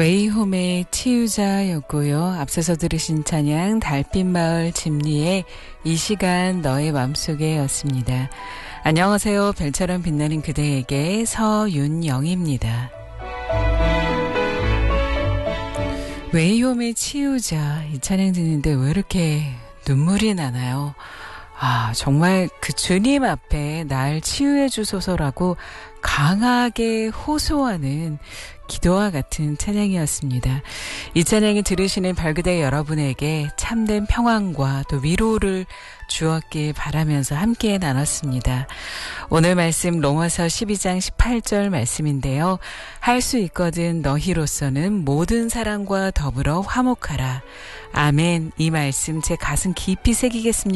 웨이홈의 치유자였고요. 앞서서 들으신 찬양 달빛마을 집리의 이 시간 너의 맘속에 였습니다. 안녕하세요. 별처럼 빛나는 그대에게 서윤영입니다. 웨이홈의 치유자 이 찬양 듣는데 왜 이렇게 눈물이 나나요? 정말 그 주님 앞에 날 치유해 주소서라고 강하게 호소하는 기도와 같은 찬양이었습니다. 이 찬양을 들으시는 별그대 여러분에게 참된 평안과 또 위로를 주었길 바라면서 함께 나눴습니다. 오늘 말씀 로마서 12장 18절 말씀인데요. 할 수 있거든 너희로서는 모든 사람과 더불어 화목하라. 아멘. 이 말씀 제 가슴 깊이 새기겠습니다.